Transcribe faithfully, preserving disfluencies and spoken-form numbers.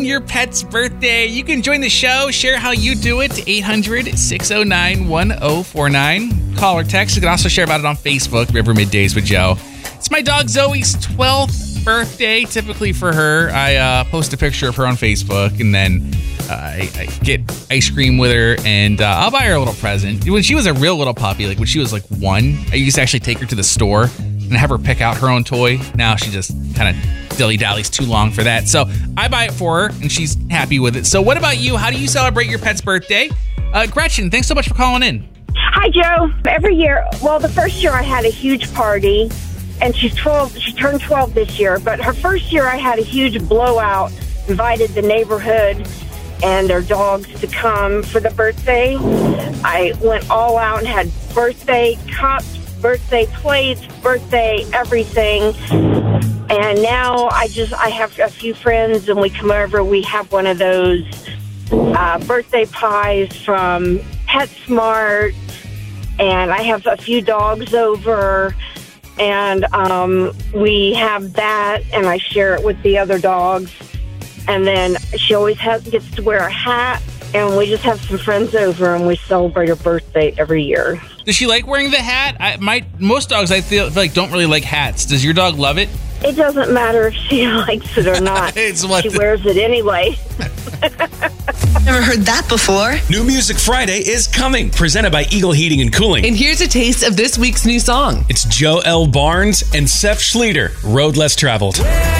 your pet's birthday. You can join the show, share how you do it, eight hundred, six oh nine, one oh four nine. Call or text. You can also share about it on Facebook, River Middays with Joe. It's my dog Zoe's twelfth birthday. Typically for her, I uh, post a picture of her on Facebook, and then uh, I, I get ice cream with her, and uh, I'll buy her a little present. When she was a real little puppy, like when she was like one, I used to actually take her to the store and have her pick out her own toy. Now she just kind of dilly-dallies too long for that. So I buy it for her, and she's happy with it. So what about you? How do you celebrate your pet's birthday? Uh, Gretchen, thanks so much for calling in. Hi, Joe. Every year, well, the first year I had a huge party, and she's twelve. She turned twelve this year, but her first year I had a huge blowout, invited the neighborhood and their dogs to come for the birthday. I went all out and had birthday cups, birthday plates, birthday everything. And now I just, I have a few friends, and we come over, we have one of those uh, birthday pies from PetSmart, and I have a few dogs over, and um, we have that, and I share it with the other dogs. And then she always has gets to wear a hat, and we just have some friends over, and we celebrate her birthday every year. Does she like wearing the hat? I, my most dogs, I feel like, don't really like hats. Does your dog love it? It doesn't matter if she likes it or not. It's what she the- wears it anyway. Never heard that before. New Music Friday is coming, presented by Eagle Heating and Cooling. And here's a taste of this week's new song. It's Joe L. Barnes and Seth Schleter, Road Less Traveled.